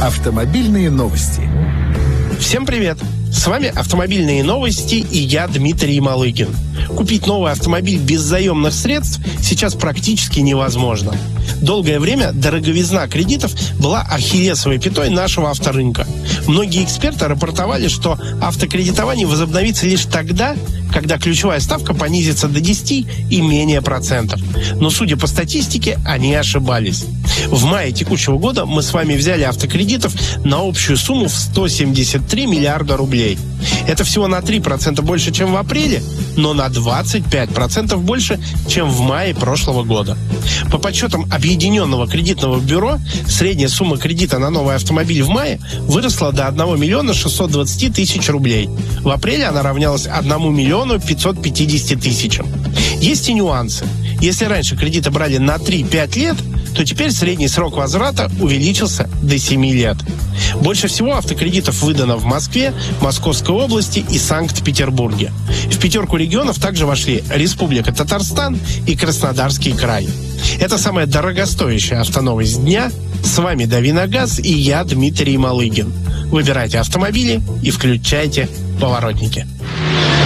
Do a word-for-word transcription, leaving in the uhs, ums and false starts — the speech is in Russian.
Автомобильные новости. Всем привет! С вами «Автомобильные новости» и я, Дмитрий Малыгин. Купить новый автомобиль без заемных средств сейчас практически невозможно. Долгое время дороговизна кредитов была ахиллесовой пятой нашего авторынка. Многие эксперты рапортовали, что автокредитование возобновится лишь тогда, когда ключевая ставка понизится до десяти и менее процентов. Но, судя по статистике, они ошибались. В мае текущего года мы с вами взяли автокредитов на общую сумму в сто семьдесят три миллиарда рублей. Это всего на три процента больше, чем в апреле, но на двадцать пять процентов больше, чем в мае прошлого года. По подсчетам Объединенного кредитного бюро, средняя сумма кредита на новый автомобиль в мае выросла до одного миллиона шестисот двадцати тысяч рублей. В апреле она равнялась одному миллиону пятьсот пятидесяти тысячам. Есть и нюансы. Если раньше кредиты брали на три-пять лет, то теперь средний срок возврата увеличился до семи лет. Больше всего автокредитов выдано в Москве, Московской области и Санкт-Петербурге. В пятерку регионов также вошли Республика Татарстан и Краснодарский край. Это самая дорогостоящая автоновость дня. С вами Давиногаз и я, Дмитрий Малыгин. Выбирайте автомобили и включайте поворотники.